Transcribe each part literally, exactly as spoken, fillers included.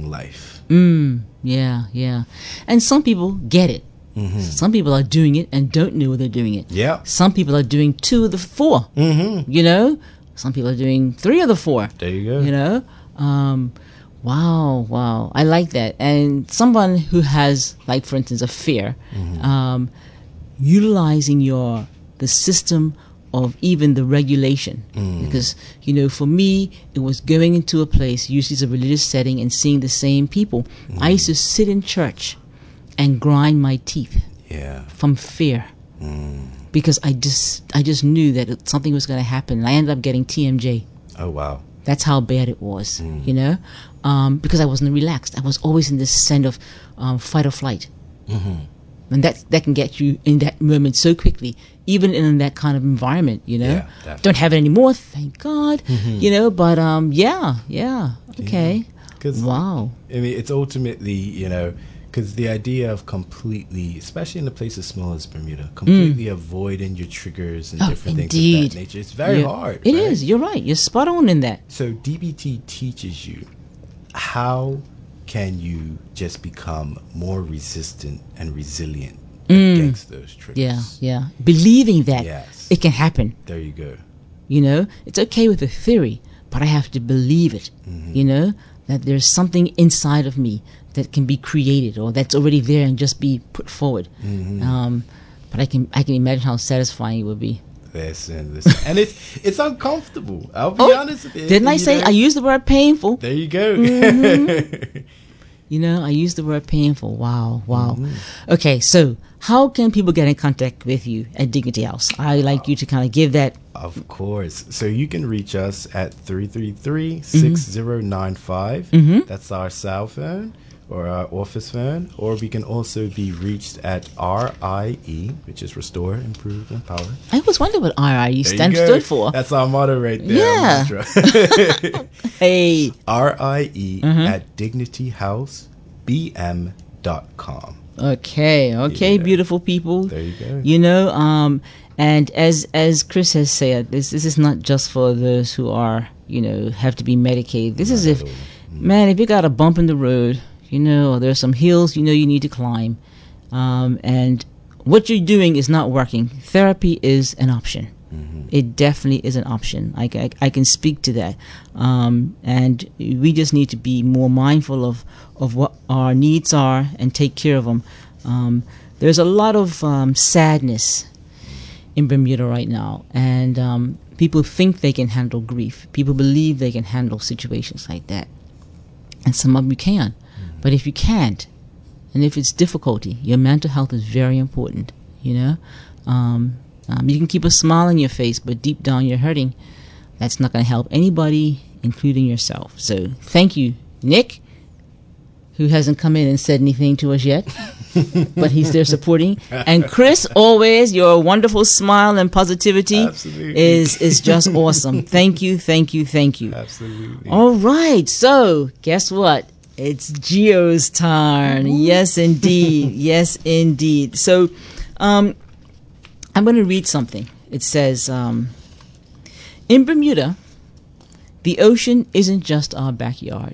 life. Mm, yeah, yeah. And some people get it. Mm-hmm. Some people are doing it and don't know they're doing it. Yeah. Some people are doing two of the four. Mm-hmm. You know? Some people are doing three of the four. There you go. You know? Um, wow, wow. I like that. And someone who has, like, for instance, a fear, mm-hmm. um, utilizing your the system of even the regulation. Mm. Because, you know, for me, it was going into a place, usually it's a religious setting, and seeing the same people. Mm. I used to sit in church and grind my teeth. Yeah. From fear. Mm. Because I just I just knew that it, something was going to happen. And I ended up getting T M J. Oh, wow. That's how bad it was, mm. you know, um, because I wasn't relaxed. I was always in this sense of um, fight or flight. Mm-hmm. And that that can get you in that moment so quickly, even in that kind of environment, you know. Yeah, don't have it anymore, thank God, mm-hmm. you know. But um, yeah, yeah, okay. Yeah. Wow. I mean, it's ultimately, you know, because the idea of completely, especially in a place as small as Bermuda, completely mm. avoiding your triggers and oh, different indeed. things of that nature, it's very you're, hard. It right? is. You're right. You're spot on in that. So D B T teaches you how can you just become more resistant and resilient mm. against those triggers. Yeah, yeah. Believing that yes. it can happen. There you go. You know, it's okay with the theory, but I have to believe it. Mm-hmm. You know, that there's something inside of me that can be created or that's already there and just be put forward. Mm-hmm. Um, but I can I can imagine how satisfying it would be. Listen, listen. And it's it's uncomfortable. I'll be oh, honest with you. Didn't I say know? I used the word painful? There you go. Mm-hmm. You know, I used the word painful. Wow, wow. Mm-hmm. Okay, so how can people get in contact with you at Dignity House? I like you to kind of give that. Of course. So you can reach us at three three three, six zero nine five. Mm-hmm. That's our cell phone or our office phone. Or we can also be reached at R I E, which is Restore, Improve, Empower. I always wondered what R I E stand stood for. That's our motto right there. Yeah. Hey. R I E mm-hmm. at dignity house b m dot com. Okay, okay, yeah. Beautiful people. There you go. You know, um, and as as Chris has said, this this is not just for those who are, you know, have to be medicated. This not is if, mm-hmm. man, if you got a bump in the road, you know, or there's some hills you know you need to climb, um, and what you're doing is not working. Therapy is an option. Mm-hmm. It definitely is an option. I, I, I can speak to that. Um, and we just need to be more mindful of, of what our needs are and take care of them. Um, there's a lot of um, sadness in Bermuda right now. And um, people think they can handle grief. People believe they can handle situations like that. And some of you can. Mm-hmm. But if you can't, and if it's difficulty, your mental health is very important, you know? Um, Um, you can keep a smile on your face, but deep down you're hurting. That's not going to help anybody, including yourself. So thank you, Nick, who hasn't come in and said anything to us yet, but he's there supporting. And Chris, always, your wonderful smile and positivity Absolutely. is is just awesome. Thank you, thank you, thank you. Absolutely. All right, so guess what? It's Gio's turn. Yes, indeed. Yes, indeed. So, um... I'm going to read something. It says, um, in Bermuda, the ocean isn't just our backyard.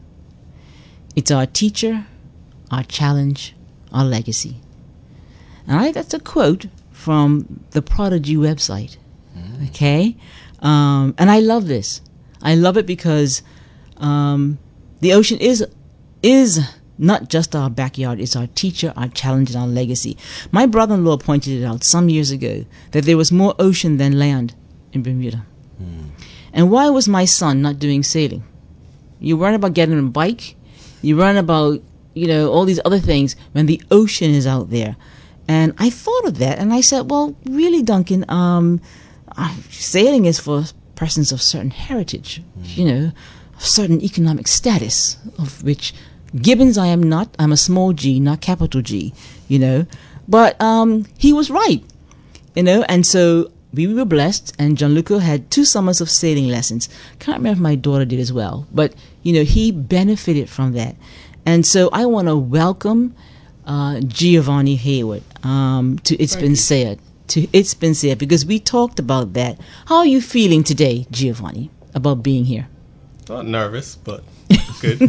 It's our teacher, our challenge, our legacy. And I, that's a quote from the Prodigy website. Mm. Okay? Um, and I love this. I love it because um, the ocean is is... not just our backyard, it's our teacher, our challenge, and our legacy. My brother-in-law pointed it out some years ago that there was more ocean than land in Bermuda. Mm. And why was my son not doing sailing? You worrying about getting a bike? You worrying about, you know, all these other things when the ocean is out there. And I thought of that, and I said, well, really, Duncan, um, uh, sailing is for persons of certain heritage, mm. you know, of certain economic status, of which Gibbons I am not. I'm a small g, not capital G, you know. But um, he was right, you know. And so we were blessed, and Gianluca had two summers of sailing lessons. Can't remember if my daughter did as well. But, you know, he benefited from that. And so I want to welcome uh, Giovanni Hayward um, to It's Thank Been you. Said. To It's Been Said, because we talked about that. How are you feeling today, Giovanni, about being here? Not nervous, but good.